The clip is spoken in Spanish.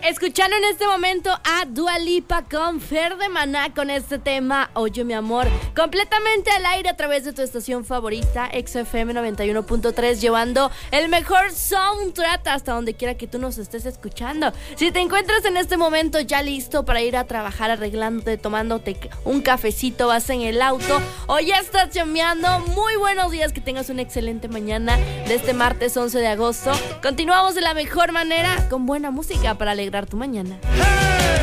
Escuchando en este momento a Dua Lipa con Fer de Maná con este tema Oye mi amor, completamente al aire a través de tu estación favorita XFM 91.3, llevando el mejor soundtrack hasta donde quiera que tú nos estés escuchando. Si te encuentras en este momento ya listo para ir a trabajar, arreglándote, tomándote un cafecito, vas en el auto o ya estás chameando, muy buenos días, que tengas una excelente mañana de este martes 11 de agosto. Continuamos de la mejor manera con buena música para alegrar tu mañana.